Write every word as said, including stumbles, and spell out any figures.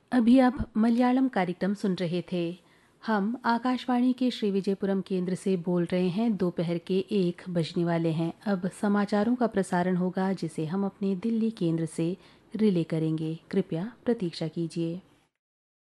अभी आप मलयालम कार्यक्रम सुन रहे थे। हम आकाशवाणी के श्री विजयपुरम केंद्र से बोल रहे हैं। दोपहर के एक बजने वाले हैं। अब समाचारों का प्रसारण होगा जिसे हम अपने दिल्ली केंद्र से रिले करेंगे। कृपया प्रतीक्षा कीजिए।